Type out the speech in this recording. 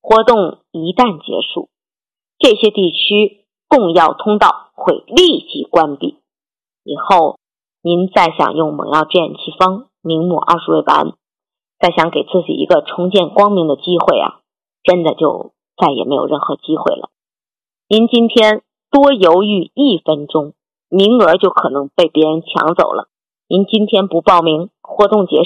活动一旦结束，这些地区供药通道会立即关闭。以后您再想用猛药制眼奇方明目20味丸，再想给自己一个重见光明的机会真的就再也没有任何机会了。您今天多犹豫1分钟，名额就可能被别人抢走了。您今天不报名，活动结